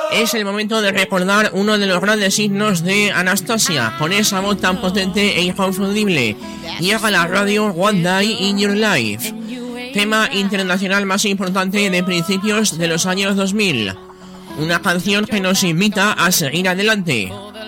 Es el momento de recordar uno de los grandes himnos de Anastasia, con esa voz tan potente e inconfundible. Llega a la radio One Day in Your Life, tema internacional más importante de principios de los años 2000. Una canción que nos invita a seguir adelante.